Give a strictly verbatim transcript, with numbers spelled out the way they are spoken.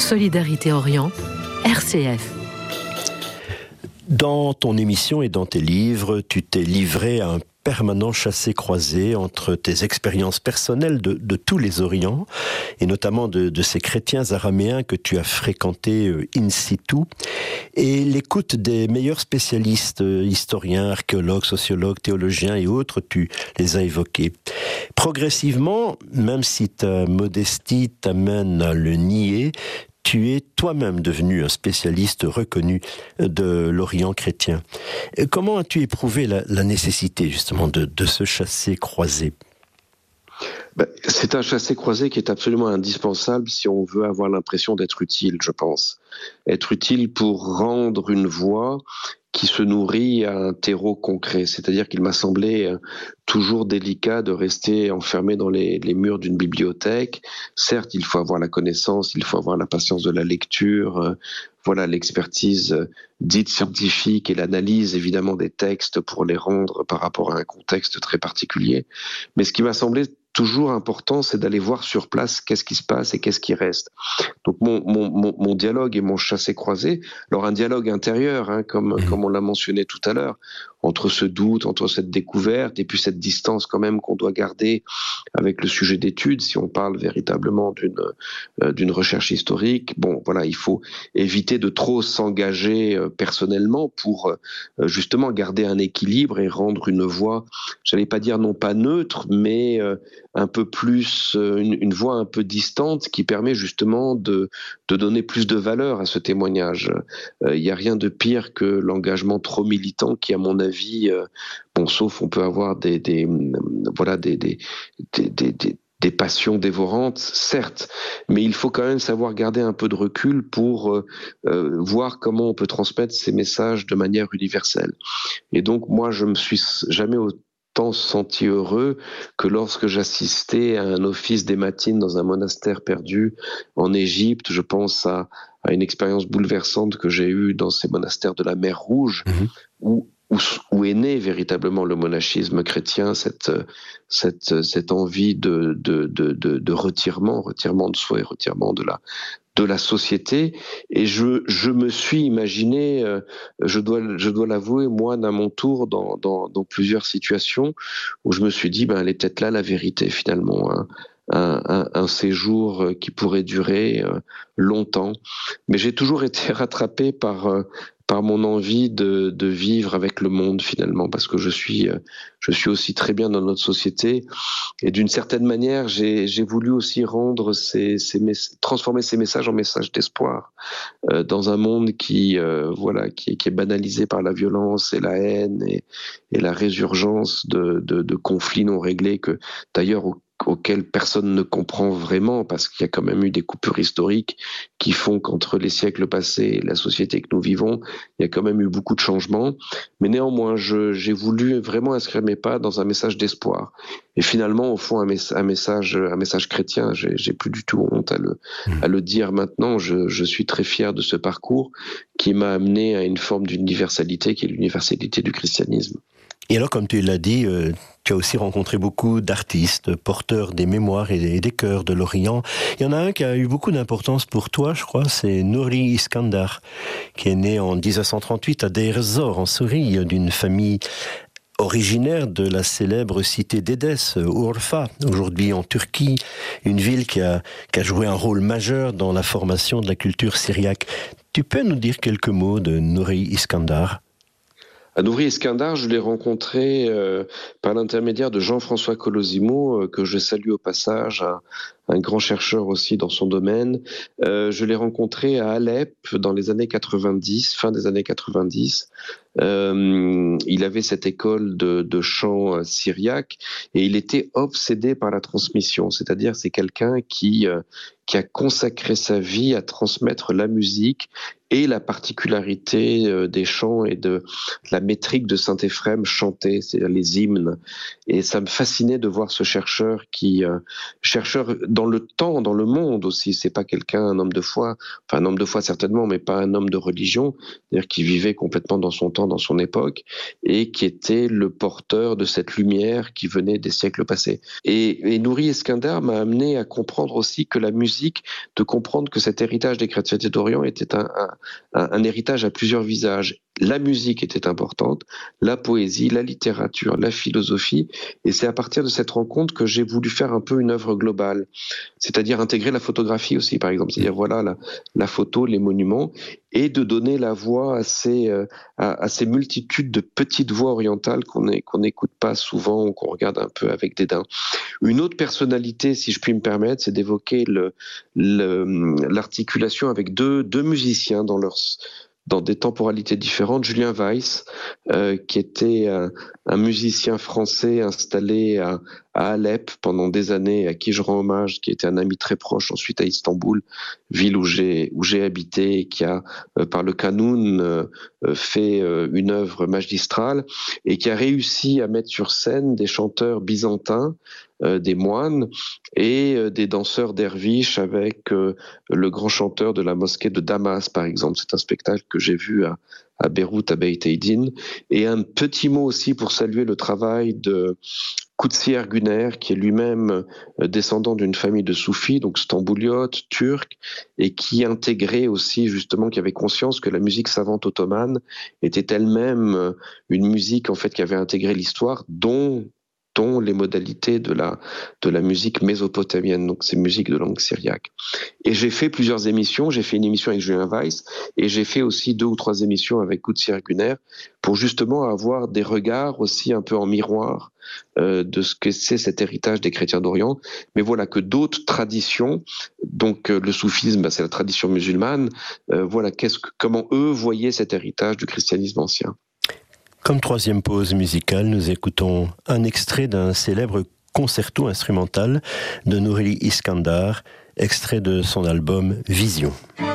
Solidarité Orient, R C F. Dans ton émission et dans tes livres, tu t'es livré à un permanent chassé-croisé entre tes expériences personnelles de, de tous les Orients, et notamment de, de ces chrétiens araméens que tu as fréquentés in situ, et l'écoute des meilleurs spécialistes, historiens, archéologues, sociologues, théologiens et autres, tu les as évoqués. Progressivement, même si ta modestie t'amène à le nier, tu es toi-même devenu un spécialiste reconnu de l'Orient chrétien. Comment as-tu éprouvé la, la nécessité justement de, de ce chassé-croisé ? Ben, c'est un chassé-croisé qui est absolument indispensable si on veut avoir l'impression d'être utile, je pense. Être utile pour rendre une voix qui se nourrit à un terreau concret. C'est-à-dire qu'il m'a semblé toujours délicat de rester enfermé dans les, les murs d'une bibliothèque. Certes, il faut avoir la connaissance, il faut avoir la patience de la lecture, euh, voilà, l'expertise dite scientifique et l'analyse évidemment des textes pour les rendre par rapport à un contexte très particulier. Mais ce qui m'a semblé toujours important, c'est d'aller voir sur place qu'est-ce qui se passe et qu'est-ce qui reste. Donc mon, mon, mon, mon dialogue et mon chassé-croisé, alors un dialogue intérieur, hein, comme, mmh. comme on l'a mentionné tout à l'heure, entre ce doute, entre cette découverte et puis cette distance quand même qu'on doit garder avec le sujet d'étude, si on parle véritablement d'une, euh, d'une recherche historique. Bon, voilà, il faut éviter de trop s'engager euh, personnellement pour euh, justement garder un équilibre et rendre une voix, j'allais pas dire non pas neutre, mais euh, un peu plus, euh, une, une voix un peu distante qui permet justement de, de donner plus de valeur à ce témoignage. Il euh, n'y a rien de pire que l'engagement trop militant qui, à mon avis, euh, bon, sauf on peut avoir des, des voilà, des, des, des, des, des des passions dévorantes, certes, mais il faut quand même savoir garder un peu de recul pour euh, euh, voir comment on peut transmettre ces messages de manière universelle. Et donc, moi, je me suis jamais autant senti heureux que lorsque j'assistais à un office des matines dans un monastère perdu en Égypte. Je pense à, à une expérience bouleversante que j'ai eue dans ces monastères de la mer Rouge, mmh. où Où, où est né véritablement le monachisme chrétien, cette, cette, cette envie de, de, de, de, de retirement, retirement de soi et retirement de la, de la société. Et je, je me suis imaginé, je dois, je dois l'avouer, moi, à mon tour, dans, dans, dans plusieurs situations où je me suis dit, ben, elle est peut-être là la vérité finalement, hein. Un, un, un séjour qui pourrait durer longtemps. Mais j'ai toujours été rattrapé par, par mon envie de, de vivre avec le monde finalement, parce que je suis, je suis aussi très bien dans notre société. Et d'une certaine manière, j'ai, j'ai voulu aussi rendre ces, ces mes- transformer ces messages en messages d'espoir euh, dans un monde qui, euh, voilà, qui, qui est banalisé par la violence et la haine et, et la résurgence de, de, de conflits non réglés que d'ailleurs au auquel personne ne comprend vraiment, parce qu'il y a quand même eu des coupures historiques qui font qu'entre les siècles passés et la société que nous vivons, il y a quand même eu beaucoup de changements. Mais néanmoins, je, j'ai voulu vraiment inscrire mes pas dans un message d'espoir. Et finalement, au fond, un, mes, un, message, un message chrétien, j'ai, j'ai plus du tout honte à le, à le dire maintenant. Je, je suis très fier de ce parcours qui m'a amené à une forme d'universalité qui est l'universalité du christianisme. Et alors, comme tu l'as dit, euh, tu as aussi rencontré beaucoup d'artistes, porteurs des mémoires et des, des cœurs de l'Orient. Il y en a un qui a eu beaucoup d'importance pour toi, je crois, c'est Nouri Iskandar, qui est né en dix-neuf cent trente-huit à Deir ez-Zor, en Syrie, d'une famille originaire de la célèbre cité d'Édesse, Urfa, aujourd'hui en Turquie, une ville qui a, qui a joué un rôle majeur dans la formation de la culture syriaque. Tu peux nous dire quelques mots de Nouri Iskandar ? Nouri Iskandar, je l'ai rencontré euh, par l'intermédiaire de Jean-François Colosimo, euh, que je salue au passage, un, un grand chercheur aussi dans son domaine. Euh, je l'ai rencontré à Alep dans les années quatre-vingt-dix, fin des années quatre-vingt-dix. Euh, il avait cette école de, de chant syriaque et il était obsédé par la transmission, c'est-à-dire c'est quelqu'un qui, euh, qui a consacré sa vie à transmettre la musique et la particularité euh, des chants et de la métrique de Saint-Éphrem chantée, c'est-à-dire les hymnes. Et ça me fascinait de voir ce chercheur qui, euh, chercheur dans le temps, dans le monde aussi, c'est pas quelqu'un, un homme de foi, enfin un homme de foi certainement, mais pas un homme de religion, c'est-à-dire qui vivait complètement dans son temps, dans son époque, et qui était le porteur de cette lumière qui venait des siècles passés. Et, et Nouri Eskandar m'a amené à comprendre aussi que la musique, de comprendre que cet héritage des chrétientés d'Orient était un, un, un héritage à plusieurs visages. La musique était importante, la poésie, la littérature, la philosophie, et c'est à partir de cette rencontre que j'ai voulu faire un peu une œuvre globale, c'est-à-dire intégrer la photographie aussi, par exemple, c'est-à-dire voilà la, la photo, les monuments, et de donner la voix à ces, euh, à, à ces multitudes de petites voix orientales qu'on est, qu'on n'écoute pas souvent ou qu'on regarde un peu avec dédain. Une autre personnalité, si je puis me permettre, c'est d'évoquer le, le, l'articulation avec deux, deux musiciens dans leur dans des temporalités différentes. Julien Weiss, euh, qui était un, un musicien français installé à, à Alep pendant des années, à qui je rends hommage, qui était un ami très proche ensuite à Istanbul, ville où j'ai où j'ai habité, et qui a euh, par le Kanoun euh, fait euh, une œuvre magistrale et qui a réussi à mettre sur scène des chanteurs byzantins, euh, des moines et euh, des danseurs derviches avec euh, le grand chanteur de la mosquée de Damas, par exemple. C'est un spectacle que j'ai vu à, à Beyrouth, à Beit Eidin. Et un petit mot aussi pour saluer le travail de Kutsi Erguner, qui est lui-même descendant d'une famille de soufis, donc stambouliote, turc, et qui intégrait aussi, justement, qui avait conscience que la musique savante ottomane était elle-même une musique, en fait, qui avait intégré l'histoire, dont dont les modalités de la, de la musique mésopotamienne, donc ces musiques de langue syriaque. Et j'ai fait plusieurs émissions, j'ai fait une émission avec Julien Weiss, et j'ai fait aussi deux ou trois émissions avec Kutsi Erguner, pour justement avoir des regards aussi un peu en miroir euh, de ce que c'est cet héritage des chrétiens d'Orient. Mais voilà que d'autres traditions, donc euh, le soufisme, bah, c'est la tradition musulmane, euh, voilà qu'est-ce que, comment eux voyaient cet héritage du christianisme ancien. Comme troisième pause musicale, nous écoutons un extrait d'un célèbre concerto instrumental de Nouri Iskandar, extrait de son album Vision.